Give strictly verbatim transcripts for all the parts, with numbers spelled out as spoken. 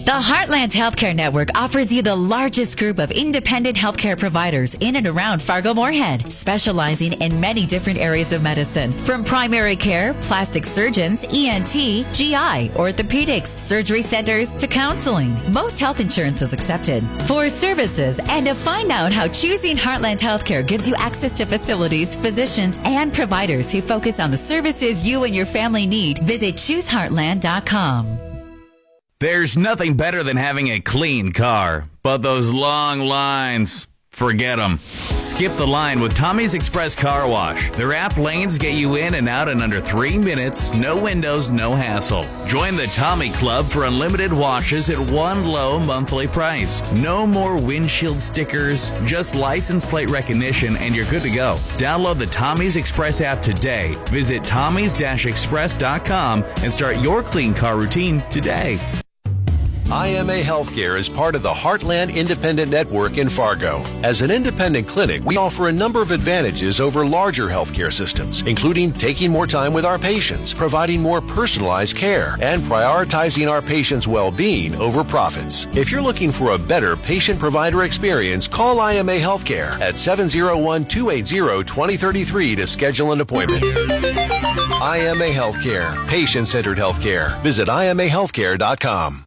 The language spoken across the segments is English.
The Heartland Healthcare Network offers you the largest group of independent healthcare providers in and around Fargo-Moorhead, specializing in many different areas of medicine, from primary care, plastic surgeons, E N T, G I, orthopedics, surgery centers, to counseling. Most health insurance is accepted. For services and to find out how choosing Heartland Healthcare gives you access to facilities, physicians, and providers who focus on the services you and your family need, visit choose heartland dot com. There's nothing better than having a clean car, but those long lines, forget them. Skip the line with Tommy's Express Car Wash. Their app lanes get you in and out in under three minutes, no windows, no hassle. Join the Tommy Club for unlimited washes at one low monthly price. No more windshield stickers, just license plate recognition, and you're good to go. Download the Tommy's Express app today. Visit tommys dash express dot com and start your clean car routine today. I M A Healthcare is part of the Heartland Independent Network in Fargo. As an independent clinic, we offer a number of advantages over larger healthcare systems, including taking more time with our patients, providing more personalized care, and prioritizing our patients' well-being over profits. If you're looking for a better patient-provider experience, call I M A Healthcare at seven oh one, two eight zero, two oh three three to schedule an appointment. I M A Healthcare, patient-centered healthcare. Visit I M A healthcare dot com.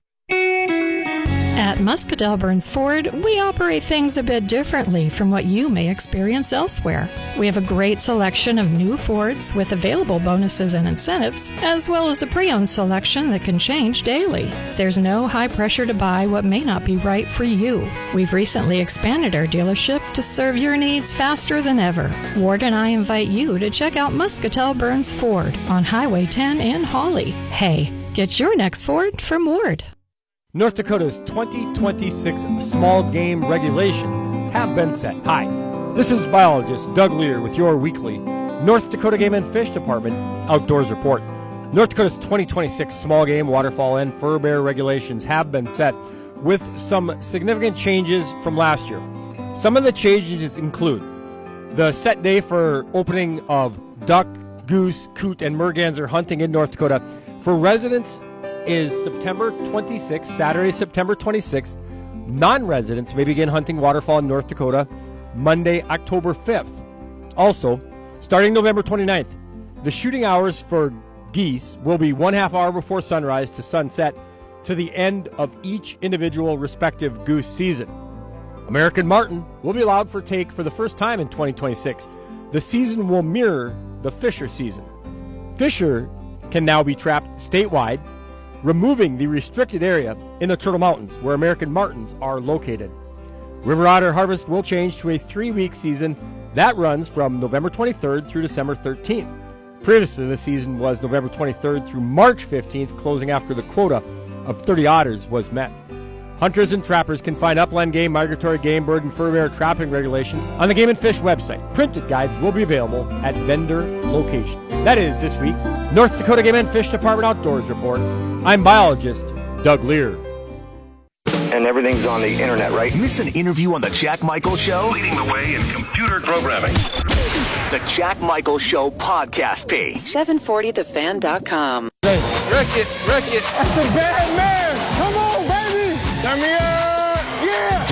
At Muscatel Burns Ford, we operate things a bit differently from what you may experience elsewhere. We have a great selection of new Fords with available bonuses and incentives, as well as a pre-owned selection that can change daily. There's no high pressure to buy what may not be right for you. We've recently expanded our dealership to serve your needs faster than ever. Ward and I invite you to check out Muscatel Burns Ford on Highway ten in Hawley. Hey, get your next Ford from Ward. North Dakota's twenty twenty-six small game regulations have been set. Hi, this is biologist Doug Lear with your weekly North Dakota Game and Fish Department Outdoors Report. North Dakota's twenty twenty-six small game, waterfowl, and fur bear regulations have been set with some significant changes from last year. Some of the changes include the set day for opening of duck, goose, coot, and merganser hunting in North Dakota for residents is September twenty-sixth, Saturday, September twenty-sixth. Non-residents may begin hunting waterfowl in North Dakota Monday, October fifth. Also, starting November twenty-ninth, the shooting hours for geese will be one half hour before sunrise to sunset to the end of each individual respective goose season. American marten will be allowed for take for the first time in twenty twenty-six. The season will mirror the Fisher season. Fisher can now be trapped statewide, removing the restricted area in the Turtle Mountains where American martens are located. River otter harvest will change to a three-week season that runs from November twenty-third through December thirteenth. Previously, the season was November twenty-third through March fifteenth, closing after the quota of thirty otters was met. Hunters and trappers can find upland game, migratory game, bird, and fur bear trapping regulations on the Game and Fish website. Printed guides will be available at vendor locations. That is this week's North Dakota Game and Fish Department Outdoors Report. I'm biologist Doug Lear. And everything's on the internet, right? Miss an interview on the Jack Michael Show? Leading the way in computer programming. The Jack Michael Show podcast page. seven forty the fan dot com. Wreck it, wreck it. That's a bad man. Come on, baby. Turn me up. Yeah.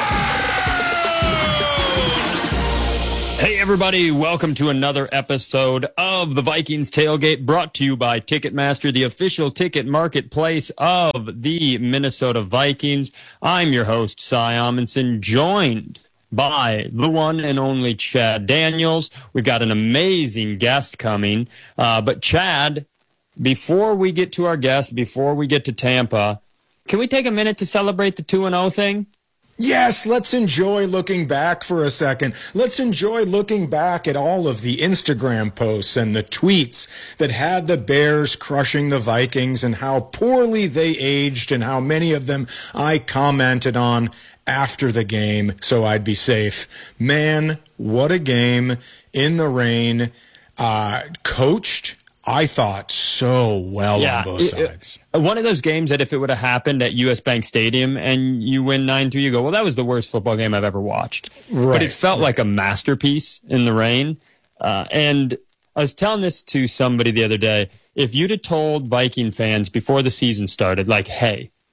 Hey, everybody. Welcome to another episode of the Vikings Tailgate, brought to you by Ticketmaster, the official ticket marketplace of the Minnesota Vikings. I'm your host, Cy Amundsen, joined by the one and only Chad Daniels. We've got an amazing guest coming. Uh, but, Chad, before we get to our guest, before we get to Tampa, can we take a minute to celebrate the two and oh thing? Yes, let's enjoy looking back for a second. Let's enjoy looking back at all of the Instagram posts and the tweets that had the Bears crushing the Vikings and how poorly they aged and how many of them I commented on after the game so I'd be safe. Man, what a game in the rain. Uh, coached, I thought, so well yeah, on both it, sides. It, one of those games that if it would have happened at U S Bank Stadium and you win nine three, you go, well, that was the worst football game I've ever watched. Right, but it felt right. like a masterpiece in the rain. Uh, and I was telling this to somebody the other day. If you'd have told Viking fans before the season started, like, hey,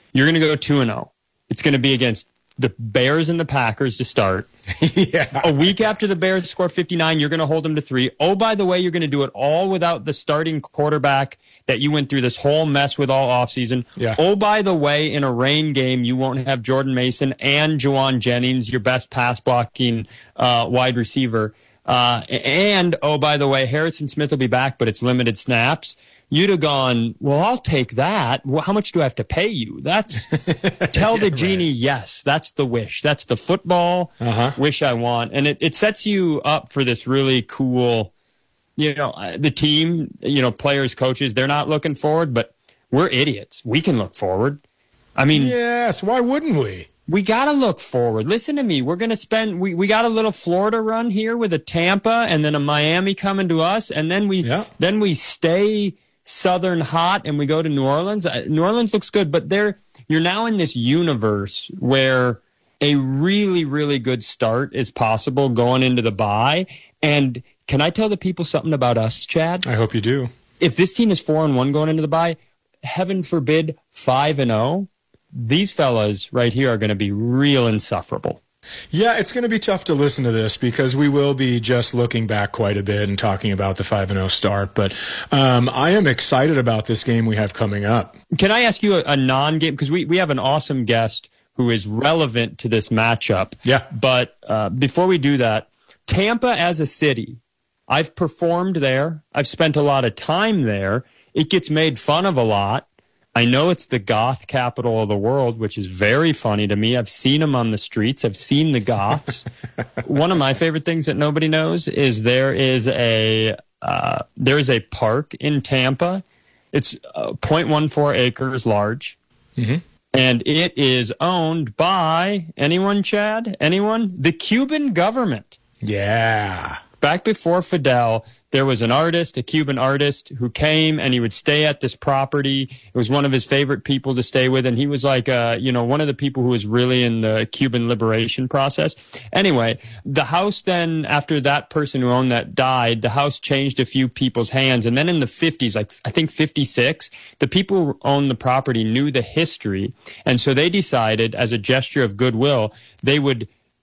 You're going to go two and oh. It's going to be against the Bears and the Packers to start. Yeah. A week after the Bears score fifty-nine, you're going to hold them to three. Oh, by the way, you're going to do it all without the starting quarterback that you went through this whole mess with all offseason. Yeah. Oh, by the way, in a rain game, you won't have Jordan Mason and Juwan Jennings, your best pass blocking uh, wide receiver. Uh, and, oh, by the way, Harrison Smith will be back, but it's limited snaps. You'd have gone, well, I'll take that. Well, how much do I have to pay you? That's tell the genie right. Yes. That's the wish. That's the football uh-huh. wish I want. And it, it sets you up for this really cool, you know, the team, you know, players, coaches, they're not looking forward, but we're idiots. We can look forward. I mean, yes. Why wouldn't we? We got to look forward. Listen to me. We're going to spend, we, we got a little Florida run here with a Tampa and then a Miami coming to us. And then we, yeah. then we stay Southern hot and we go to New Orleans. New Orleans looks good, but there you're now in this universe where a really, really good start is possible going into the bye. And can I tell the people something about us, Chad? I hope you do. If this team is four and one going into the bye, heaven forbid five and oh, these fellas right here are going to be real insufferable. Yeah, it's going to be tough to listen to this because we will be just looking back quite a bit and talking about the five and oh start. But um, I am excited about this game we have coming up. Can I ask you a, a non-game? Because we, we have an awesome guest who is relevant to this matchup. Yeah. But uh, before we do that, Tampa as a city, I've performed there. I've spent a lot of time there. It gets made fun of a lot. I know it's the goth capital of the world, which is very funny to me. I've seen them on the streets. I've seen the goths. One of my favorite things that nobody knows is there is a uh, there is a park in Tampa. It's uh, zero point one four acres large, mm-hmm. and it is owned by anyone, Chad? Anyone? The Cuban government. Yeah. Back before Fidel, there was an artist, a Cuban artist, who came and he would stay at this property. It was one of his favorite people to stay with, and he was like, uh, you know, one of the people who was really in the Cuban liberation process. Anyway, the house then, after that person who owned that died, the house changed a few people's hands, and then in the fifties, like I think fifty-six, the people who owned the property knew the history, and so they decided, as a gesture of goodwill, they would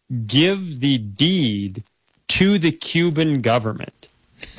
give the deed to the Cuban government.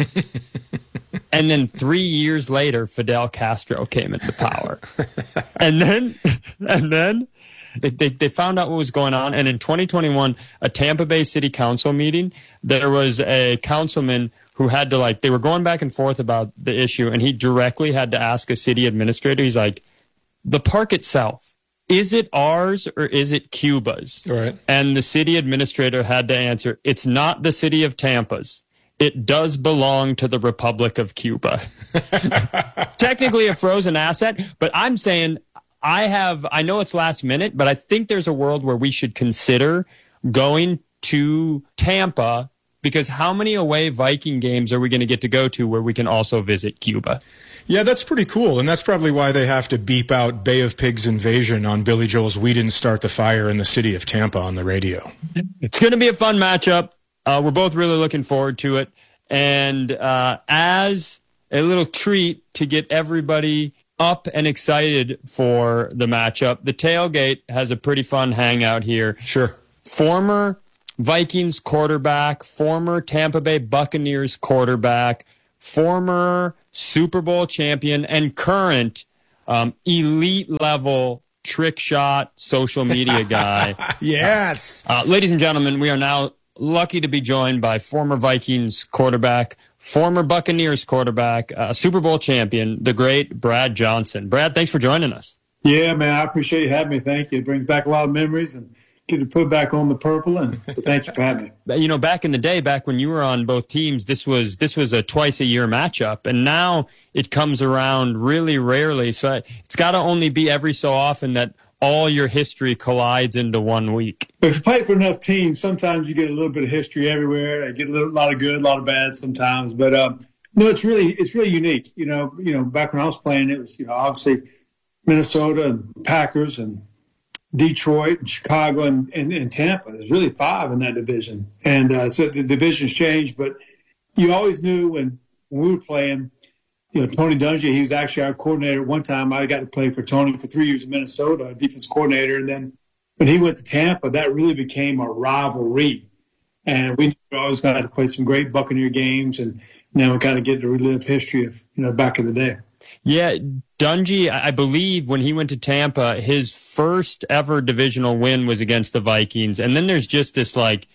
And then three years later, Fidel Castro came into power. and then and then they, they, they found out what was going on. And in twenty twenty-one, a Tampa Bay City Council meeting, there was a councilman who had to, like, they were going back and forth about the issue, and he directly had to ask a city administrator. He's like, the park itself, is it ours or is it Cuba's? Right. And the city administrator had to answer, it's not the city of Tampa's. It does belong to the Republic of Cuba. Technically a frozen asset, but I'm saying I have, I know it's last minute, but I think there's a world where we should consider going to Tampa, because how many away Viking games are we going to get to go to where we can also visit Cuba? Yeah, that's pretty cool, and that's probably why they have to beep out Bay of Pigs Invasion on Billy Joel's We Didn't Start the Fire in the City of Tampa on the radio. It's going to be a fun matchup. Uh, we're both really looking forward to it. And uh, as a little treat to get everybody up and excited for the matchup, the Tailgate has a pretty fun hangout here. Sure. Former Vikings quarterback, former Tampa Bay Buccaneers quarterback, former Super Bowl champion, and current um, elite level trick shot social media guy. Yes. Uh, ladies and gentlemen, we are now lucky to be joined by former Vikings quarterback, former Buccaneers quarterback, uh, Super Bowl champion, the great Brad Johnson. Brad, thanks for joining us. Yeah, man, I appreciate you having me. Thank you. It brings back a lot of memories and get to put back on the purple, and thank you for having me. You know, back in the day, back when you were on both teams, this was this was a twice a year matchup, and now it comes around really rarely. So it's got to only be every so often that all your history collides into one week. But if you play for enough teams, sometimes you get a little bit of history everywhere. I get a little, lot of good, a lot of bad sometimes. But um, no, it's really it's really unique. You know, you know, back when I was playing, it was you know obviously Minnesota and Packers and Detroit, and Chicago, and, and, and Tampa. There's really five in that division. And uh, so the divisions changed, but you always knew when, when we were playing, you know, Tony Dungy, he was actually our coordinator at one time. I got to play for Tony for three years in Minnesota, defense coordinator. And then when he went to Tampa, that really became a rivalry. And we always got to play some great Buccaneer games. And now we kind of get to relive history of, you know, back in the day. Yeah, Dungy, I believe when he went to Tampa, his first ever divisional win was against the Vikings. And then there's just this, like,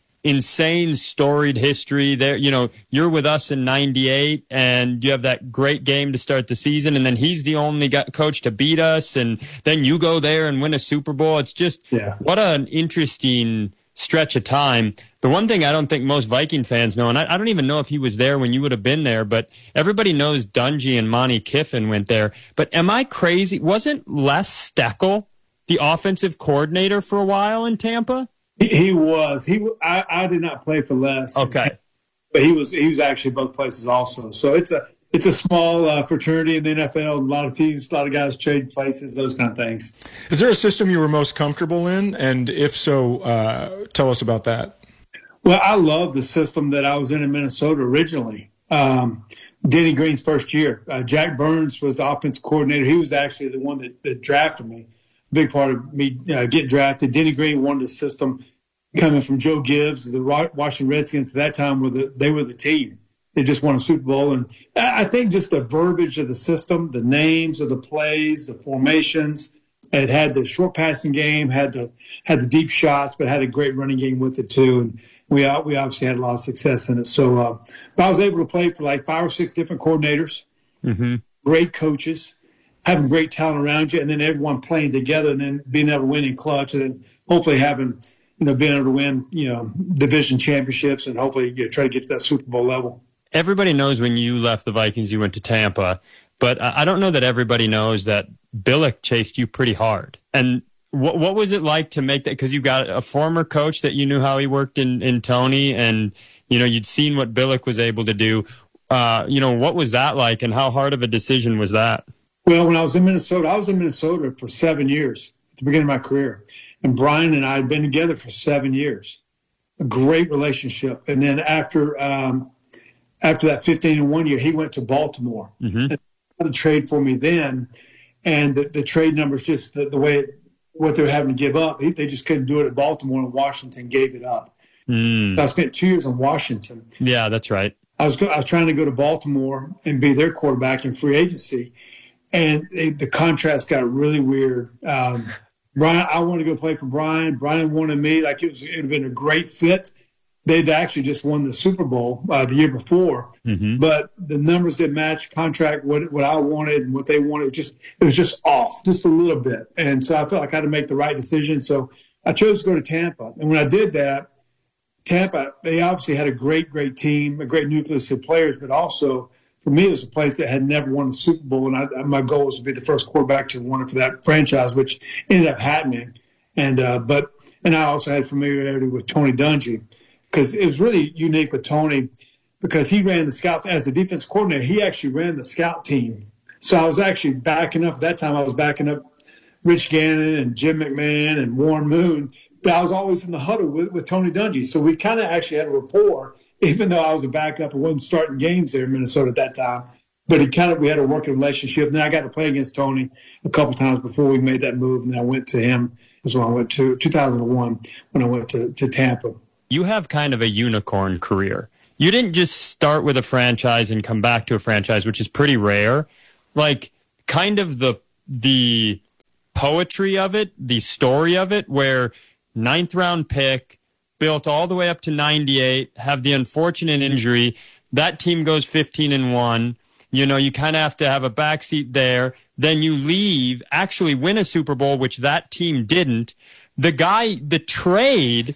insane storied history there. You know, you're with us in ninety-eight and you have that great game to start the season, and then he's the only guy, coach to beat us, and then you go there and win a Super Bowl. It's just yeah. what an interesting stretch of time. The one thing I don't think most Viking fans know, and I, I don't even know if he was there when you would have been there, but everybody knows Dungy and Monty Kiffin went there. But am I crazy? Wasn't Les Steckel the offensive coordinator for a while in Tampa? He, he was. He. I, I did not play for Les. Okay, but he was. He was actually both places also. So it's a it's a small uh, fraternity in the N F L. A lot of teams, a lot of guys trade places, those kind of things. Is there a system you were most comfortable in, and if so, uh, tell us about that? Well, I love the system that I was in in Minnesota originally. Um, Denny Green's first year, uh, Jack Burns was the offensive coordinator. He was actually the one that, that drafted me. Big part of me uh, getting drafted. Denny Green wanted a system coming from Joe Gibbs, the Washington Redskins at that time, were the, they were the team. They just won a Super Bowl. And I think just the verbiage of the system, the names of the plays, the formations, it had the short passing game, had the had the deep shots, but had a great running game with it too. And we we obviously had a lot of success in it. So uh, I was able to play for like five or six different coordinators, mm-hmm. great coaches, having great talent around you, and then everyone playing together, and then being able to win in clutch, and then hopefully having, you know, being able to win, you know, division championships, and hopefully you know, try to get to that Super Bowl level. Everybody knows when you left the Vikings, you went to Tampa, but I don't know that everybody knows that Billick chased you pretty hard. And what what was it like to make that? Because you got a former coach that you knew how he worked in, in Tony, and, you know, you'd seen what Billick was able to do. Uh, you know, what was that like, and how hard of a decision was that? Well, when I was in Minnesota, I was in Minnesota for seven years at the beginning of my career. And Brian and I had been together for seven years. A great relationship. And then after um, after that fifteen and one year, he went to Baltimore. Mm-hmm. And had a trade for me then. And the, the trade numbers, just the, the way it, what they were having to give up, they just couldn't do it at Baltimore, and Washington gave it up. Mm. So I spent two years in Washington. Yeah, that's right. I was, I was trying to go to Baltimore and be their quarterback in free agency. And it, the contrast got really weird. Um, Brian, I wanted to go play for Brian. Brian wanted me. Like it was, it would have been a great fit. They'd actually just won the Super Bowl uh, the year before, mm-hmm. but the numbers didn't match contract what what I wanted and what they wanted. It was just it was just off, just a little bit. And so I felt like I had to make the right decision. So I chose to go to Tampa. And when I did that, Tampa, they obviously had a great, great team, a great nucleus of players, but also for me, it was a place that had never won the Super Bowl, and I, my goal was to be the first quarterback to win it for that franchise, which ended up happening. And uh, but and I also had familiarity with Tony Dungy, because it was really unique with Tony, because he ran the scout as a defense coordinator. He actually ran the scout team, so I was actually backing up. At that time, I was backing up Rich Gannon and Jim McMahon and Warren Moon, but I was always in the huddle with, with Tony Dungy. So we kind of actually had a rapport. Even though I was a backup and wasn't starting games there in Minnesota at that time. But he kind of, we had a working relationship. And then I got to play against Tony a couple times before we made that move. And then I went to him. That's when I went to two thousand one when I went to, to Tampa. You have kind of a unicorn career. You didn't just start with a franchise and come back to a franchise, which is pretty rare. Like kind of the, the poetry of it, the story of it, where ninth round pick, built all the way up to ninety-eight, have the unfortunate injury. That team goes fifteen and one. You know, you kind of have to have a backseat there. Then you leave, actually win a Super Bowl, which that team didn't. The guy, the trade,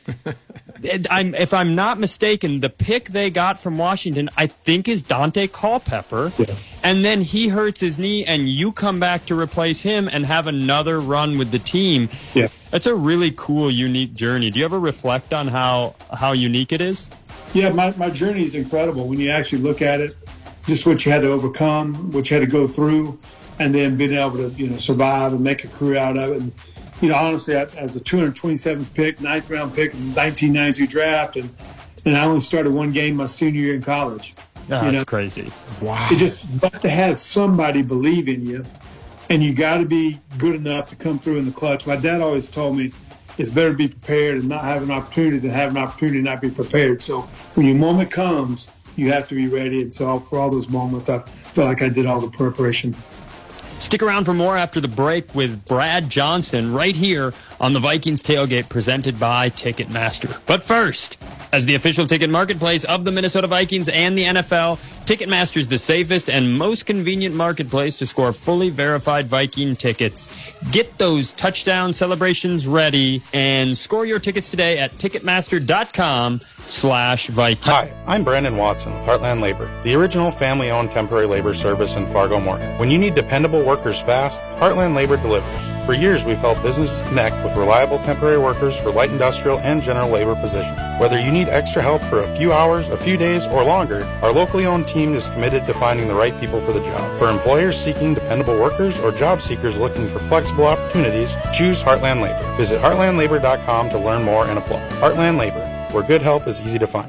I'm, if I'm not mistaken, the pick they got from Washington, I think, is Dante Culpepper. Yeah. And then he hurts his knee, and you come back to replace him and have another run with the team. Yeah. That's a really cool, unique journey. Do you ever reflect on how, how unique it is? Yeah, my, my journey is incredible when you actually look at it, just what you had to overcome, what you had to go through, and then being able to, you know, survive and make a career out of it. And, you know, honestly, I, I was a two hundred twenty-seventh pick, ninth round pick in the nineteen ninety-two draft, and, and I only started one game my senior year in college. Oh, you that's know? crazy. Wow. You just got to have somebody believe in you, and you got to be good enough to come through in the clutch. My dad always told me it's better to be prepared and not have an opportunity than have an opportunity and not be prepared. So when your moment comes, you have to be ready. And so for all those moments, I feel like I did all the preparation. Stick around for more after the break with Brad Johnson right here on the Vikings Tailgate presented by Ticketmaster. But first, as the official ticket marketplace of the Minnesota Vikings and the N F L, Ticketmaster is the safest and most convenient marketplace to score fully verified Viking tickets. Get those touchdown celebrations ready and score your tickets today at Ticketmaster.com slash Viking. Hi, I'm Brandon Watson with Heartland Labor, the original family-owned temporary labor service in Fargo-Moorhead. When you need dependable workers fast, Heartland Labor delivers. For years, we've helped businesses connect with reliable temporary workers for light industrial and general labor positions. Whether you need extra help for a few hours, a few days, or longer, our locally owned team is committed to finding the right people for the job. For employers seeking dependable workers or job seekers looking for flexible opportunities, choose Heartland Labor. Visit heartland labor dot com to learn more and apply. Heartland Labor, where good help is easy to find.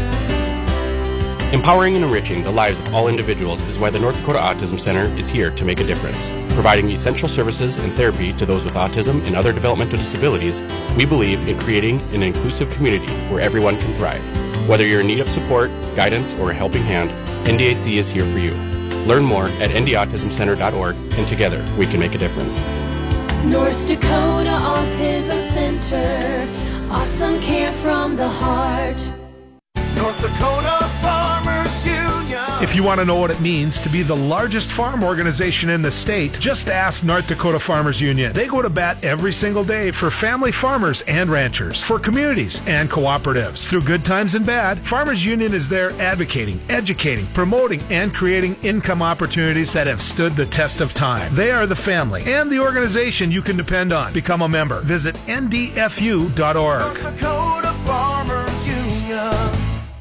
Empowering and enriching the lives of all individuals is why the North Dakota Autism Center is here to make a difference. Providing essential services and therapy to those with autism and other developmental disabilities, we believe in creating an inclusive community where everyone can thrive. Whether you're in need of support, guidance, or a helping hand, N D A C is here for you. Learn more at n d autism center dot org, and together we can make a difference. North Dakota Autism Center, awesome care from the heart. North Dakota Farmers Union. If you want to know what it means to be the largest farm organization in the state, just ask North Dakota Farmers Union. They go to bat every single day for family farmers and ranchers, for communities and cooperatives. Through good times and bad, Farmers Union is there advocating, educating, promoting, and creating income opportunities that have stood the test of time. They are the family and the organization you can depend on. Become a member. Visit N D F U dot org. North Dakota Farmers Union.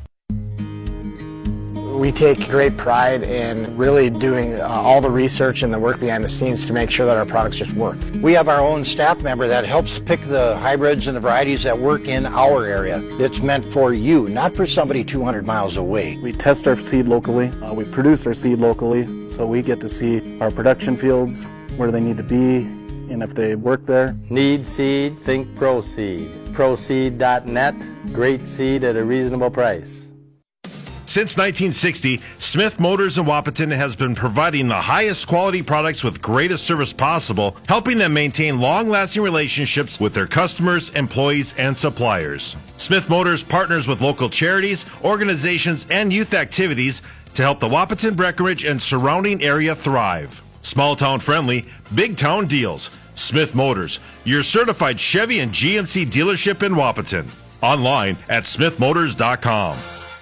We take great pride in really doing uh, all the research and the work behind the scenes to make sure that our products just work. We have our own staff member that helps pick the hybrids and the varieties that work in our area. It's meant for you, not for somebody two hundred miles away. We test our seed locally. Uh, we produce our seed locally, so we get to see our production fields, where they need to be, and if they work there. Need seed? Think ProSeed. ProSeed dot net. Great seed at a reasonable price. Since nineteen sixty, Smith Motors in Wahpeton has been providing the highest quality products with greatest service possible, helping them maintain long-lasting relationships with their customers, employees, and suppliers. Smith Motors partners with local charities, organizations, and youth activities to help the Wahpeton, Breckenridge, and surrounding area thrive. Small-town friendly, big-town deals. Smith Motors, your certified Chevy and G M C dealership in Wahpeton. Online at smith motors dot com.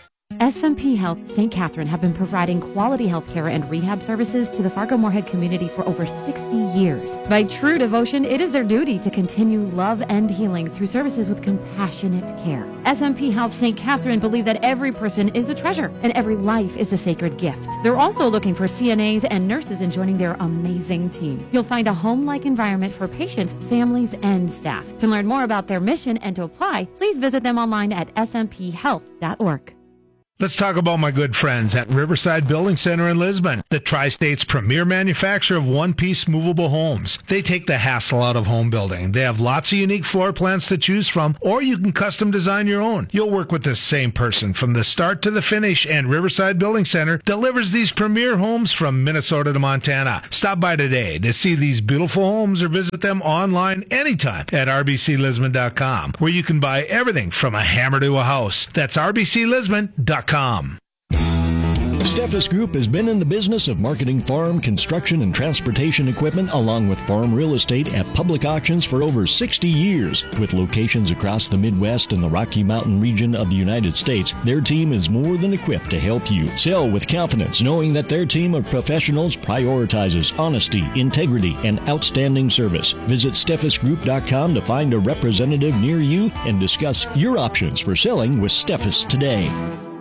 S M P Health Saint Catherine have been providing quality health care and rehab services to the Fargo-Moorhead community for over sixty years. By true devotion, it is their duty to continue love and healing through services with compassionate care. S M P Health Saint Catherine believe that every person is a treasure and every life is a sacred gift. They're also looking for C N As and nurses in joining their amazing team. You'll find a home-like environment for patients, families, and staff. To learn more about their mission and to apply, please visit them online at s m p health dot org. Let's talk about my good friends at Riverside Building Center in Lisbon, the Tri-State's premier manufacturer of one-piece movable homes. They take the hassle out of home building. They have lots of unique floor plans to choose from, or you can custom design your own. You'll work with the same person from the start to the finish, and Riverside Building Center delivers these premier homes from Minnesota to Montana. Stop by today to see these beautiful homes or visit them online anytime at r b c lisbon dot com, where you can buy everything from a hammer to a house. That's r b c lisbon dot com. Steffes Group has been in the business of marketing farm, construction, and transportation equipment along with farm real estate at public auctions for over sixty years. With locations across the Midwest and the Rocky Mountain region of the United States, their team is more than equipped to help you sell with confidence, knowing that their team of professionals prioritizes honesty, integrity, and outstanding service. Visit steffes group dot com to find a representative near you and discuss your options for selling with Steffes today.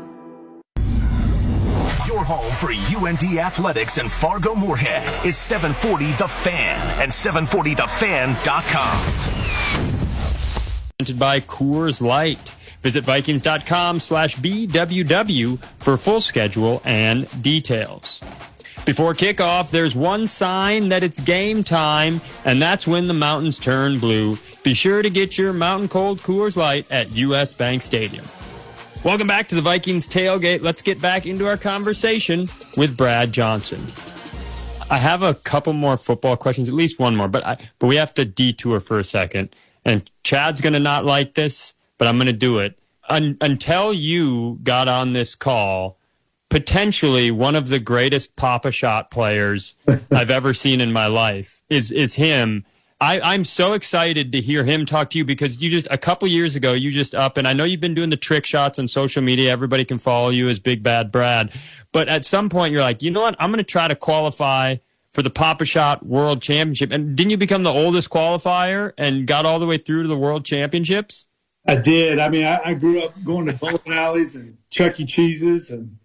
Your home for U N D Athletics and Fargo-Moorhead is seven forty The Fan and seven forty the fan dot com. Presented by Coors Light. Visit Vikings.com slash BWW for full schedule and details. Before kickoff, there's one sign that it's game time, and that's when the mountains turn blue. Be sure to get your Mountain Cold Coors Light at U S Bank Stadium. Welcome back to the Vikings Tailgate. Let's get back into our conversation with Brad Johnson. I have a couple more football questions, at least one more, but I, but we have to detour for a second. And Chad's going to not like this, but I'm going to do it. Un- until you got on this call, potentially one of the greatest Pop-A-Shot players I've ever seen in my life is is him. I, I'm so excited to hear him talk to you because you just, a couple years ago, you just up, and I know you've been doing the trick shots on social media. Everybody can follow you as Big Bad Brad. But at some point, you're like, you know what? I'm going to try to qualify for the Pop-A-Shot World Championship. And didn't you become the oldest qualifier and got all the way through to the World Championships? I did. I mean, I, I grew up going to bowling alleys and Chuck E. Cheese's and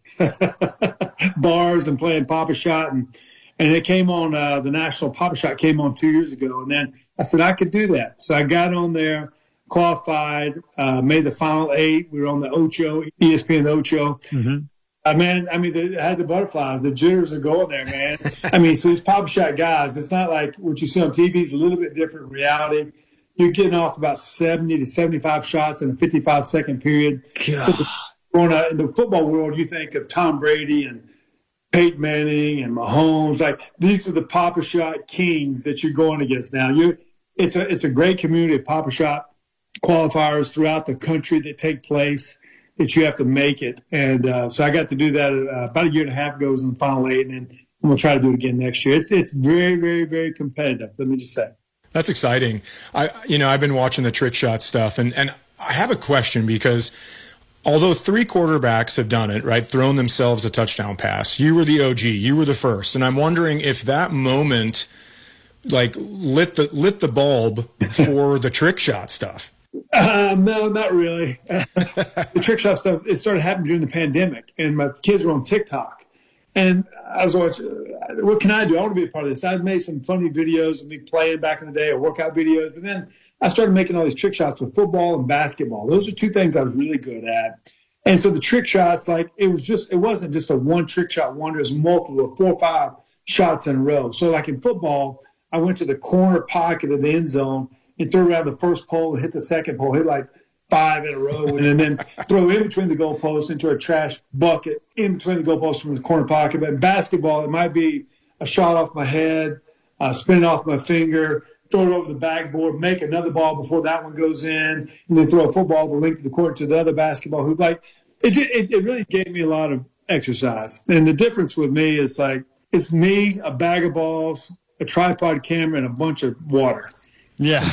bars and playing Pop-A-Shot. And, and it came on, uh, the National Pop-A-Shot came on two years ago. And then I said I could do that. So I got on there, qualified, uh, made the final eight. We were on the Ocho, E S P N the Ocho. Mm-hmm. I mean, I mean, the, I had the butterflies. The jitters are going there, man. I mean, so these Pop-A-Shot guys, it's not like what you see on T V. It's a little bit different reality. You're getting off about seventy to seventy-five shots in a fifty-five second period. God. So the, in the football world, you think of Tom Brady and Peyton Manning and Mahomes. Like, these are the Pop-A-Shot kings that you're going against now. You're, it's a it's a great community of Pop-A-Shot qualifiers throughout the country that take place that you have to make it. And uh, so I got to do that uh, about a year and a half ago. I was in the final eight, and then we'll try to do it again next year. It's it's very, very, very competitive, let me just say. That's exciting. I, you know, I've been watching the trick shot stuff, and, and I have a question because although three quarterbacks have done it, right, thrown themselves a touchdown pass, you were the O G, you were the first, and I'm wondering if that moment, like, lit the lit the bulb for the trick shot stuff. Uh, no, not really. The trick shot stuff, it started happening during the pandemic, and my kids were on TikTok. And I was watching, what can I do? I want to be a part of this. I'd made some funny videos of me playing back in the day or workout videos. But then I started making all these trick shots with football and basketball. Those are two things I was really good at. And so the trick shots, like, it was just, it wasn't just a one trick shot wonder. It was multiple, four or five shots in a row. So like in football, I went to the corner pocket of the end zone and threw around the first pole and hit the second pole, hit like five in a row, and then throw in between the goalposts into a trash bucket in between the goalposts from the corner pocket. But in basketball, it might be a shot off my head, uh, spinning off my finger, throw it over the backboard, make another ball before that one goes in, and then throw a football the length of the court to the other basketball hoop. Like, it, it, it really gave me a lot of exercise. And the difference with me is, like, it's me, a bag of balls, a tripod camera, and a bunch of water. Yeah.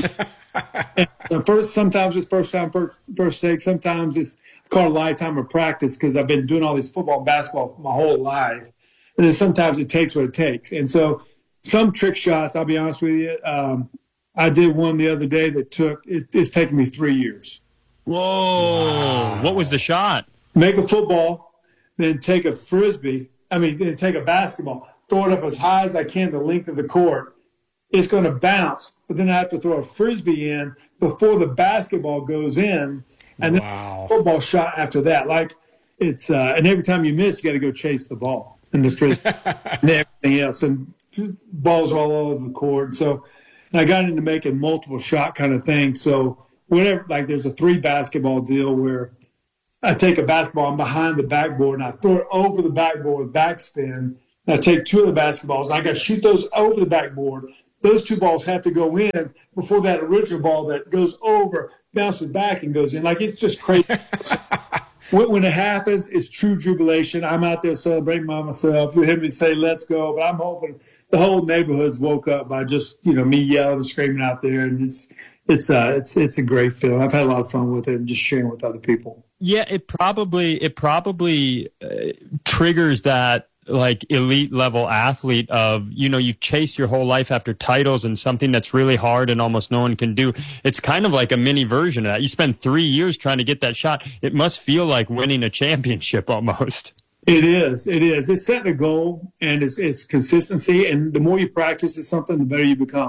And first, sometimes it's first time, first, first take. Sometimes it's called a lifetime of practice because I've been doing all this football and basketball my whole life. And then sometimes it takes what it takes. And so some trick shots, I'll be honest with you, um, I did one the other day that took, it, it's taken me three years. Whoa. Wow. What was the shot? Make a football, then take a Frisbee. I mean, then take a basketball, throw it up as high as I can the length of the court. It's going to bounce, but then I have to throw a Frisbee in before the basketball goes in, and then wow. football shot after that. Like, it's uh, and every time you miss, you got to go chase the ball and the Frisbee and everything else, and balls all over the court. So and I got into making multiple shot kind of things. So whenever, like, there's a three basketball deal where I take a basketball, I'm behind the backboard, and I throw it over the backboard with backspin. And I take two of the basketballs, and I got to shoot those over the backboard. Those two balls have to go in before that original ball that goes over bounces back and goes in. Like, it's just crazy. when, when it happens, it's true jubilation. I'm out there celebrating by myself. You hear me say, let's go. But I'm hoping the whole neighborhood's woke up by just, you know, me yelling and screaming out there. And it's it's uh, it's it's a great feeling. I've had a lot of fun with it and just sharing with other people. Yeah, it probably it probably uh, triggers that, like, elite level athlete of, you know, you chase your whole life after titles and something that's really hard and almost no one can do. It's kind of like a mini version of that. You spend three years trying to get that shot. It must feel like winning a championship almost. It is. It is. It's setting a goal, and it's, it's consistency. And the more you practice at something, the better you become.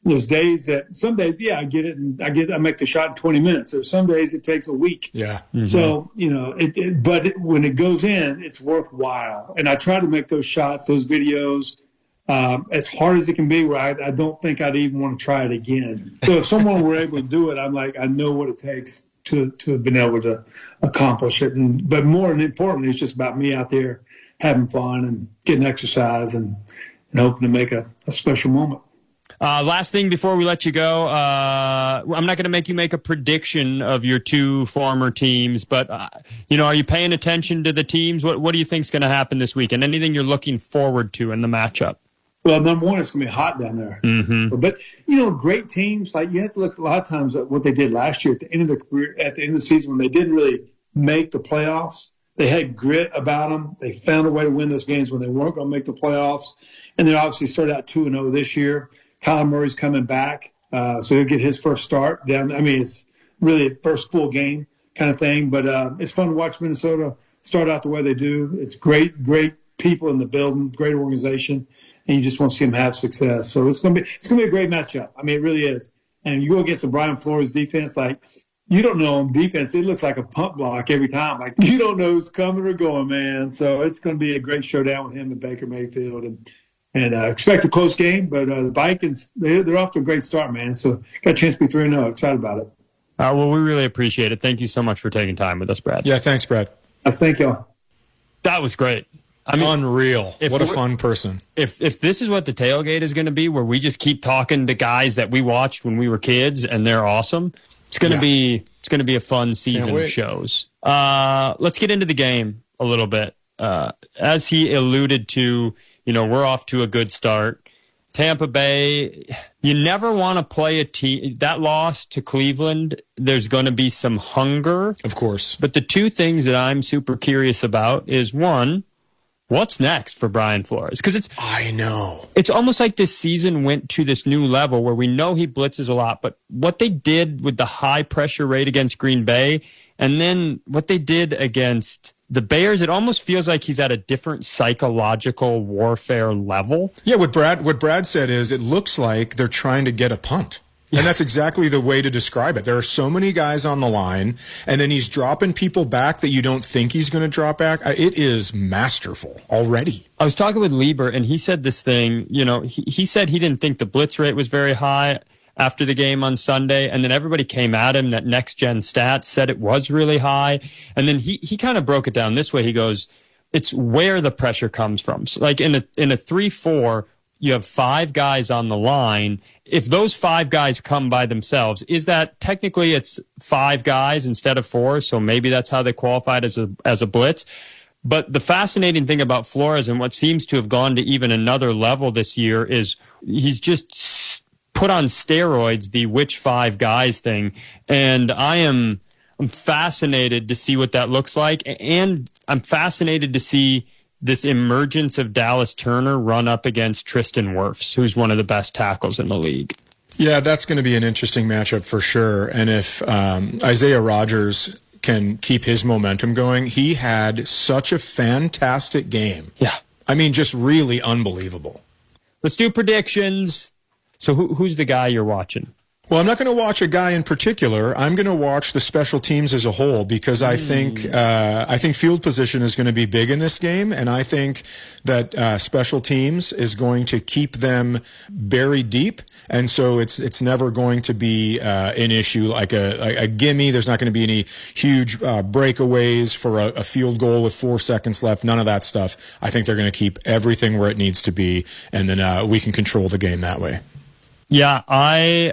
There's days that some days, yeah, I get it and I get I make the shot in twenty minutes. There's some days it takes a week. Yeah. Mm-hmm. So, you know, it, it but it, when it goes in, it's worthwhile. And I try to make those shots, those videos, um, as hard as it can be, where I, I don't think I'd even want to try it again. So if someone were able to do it, I'm like, I know what it takes to to have been able to accomplish it. And but more importantly, it's just about me out there having fun and getting exercise and, and hoping to make a, a special moment. Uh, last thing before we let you go, uh, I'm not going to make you make a prediction of your two former teams, but, uh, you know, are you paying attention to the teams? What What do you think is going to happen this weekend? Anything you're looking forward to in the matchup? Well, number one, it's going to be hot down there. Mm-hmm. But, you know, great teams, like you have to look a lot of times at what they did last year at the end of the career, at the end of the season when they didn't really make the playoffs. They had grit about them. They found a way to win those games when they weren't going to make the playoffs. And they obviously started out two and oh this year. Kyler Murray's coming back, uh, so he'll get his first start down. I mean, it's really a first full game kind of thing, but uh, it's fun to watch Minnesota start out the way they do. It's great, great people in the building, great organization, and you just want to see them have success. So it's gonna be it's gonna be a great matchup. I mean, it really is. And you go against the Brian Flores defense, like you don't know on defense. It looks like a pump block every time. Like you don't know who's coming or going, man. So it's gonna be a great showdown with him and Baker Mayfield and. And uh, expect a close game, but uh, the Vikings, they're, they're off to a great start, man. So got a chance to be three and oh. Excited about it. Uh, well, we really appreciate it. Thank you so much for taking time with us, Brad. Yeah, thanks, Brad. Yes, thank y'all. That was great. I mean, unreal. What a fun person. If if this is what the tailgate is going to be, where we just keep talking to guys that we watched when we were kids and they're awesome, it's going to yeah. be it's going to be a fun season of shows. Uh, let's get into the game a little bit. Uh, as he alluded to, you know, we're off to a good start. Tampa Bay, you never want to play a team. That loss to Cleveland, there's going to be some hunger. Of course. But the two things that I'm super curious about is, one, what's next for Brian Flores? Because it's I know. It's almost like this season went to this new level where we know he blitzes a lot, but what they did with the high pressure rate against Green Bay and then what they did against the Bears, it almost feels like he's at a different psychological warfare level. Yeah, what Brad what Brad said is it looks like they're trying to get a punt. Yeah. And that's exactly the way to describe it. There are so many guys on the line, and then he's dropping people back that you don't think he's going to drop back. It is masterful already. I was talking with Lieber, and he said this thing, you know, he, he said he didn't think the blitz rate was very high after the game on Sunday, and then everybody came at him that Next Gen Stats said it was really high, and then he he kind of broke it down this way. He goes, it's where the pressure comes from. So like in a in a three four, you have five guys on the line. If those five guys come by themselves, is that technically it's five guys instead of four? So maybe that's how they qualified as a as a blitz. But the fascinating thing about Flores and what seems to have gone to even another level this year is he's just put on steroids the which five guys thing. And I am I'm fascinated to see what that looks like. And I'm fascinated to see this emergence of Dallas Turner run up against Tristan Wirfs, who's one of the best tackles in the league. Yeah, that's going to be an interesting matchup for sure. And if um, Isaiah Rodgers can keep his momentum going, he had such a fantastic game. Yeah. I mean, just really unbelievable. Let's do predictions. So who, who's the guy you're watching? Well, I'm not going to watch a guy in particular. I'm going to watch the special teams as a whole because I think uh, I think field position is going to be big in this game, and I think that uh, special teams is going to keep them buried deep, and so it's it's never going to be uh, an issue like a, a, a gimme. There's not going to be any huge uh, breakaways for a, a field goal with four seconds left. None of that stuff. I think they're going to keep everything where it needs to be, and then uh, we can control the game that way. Yeah, I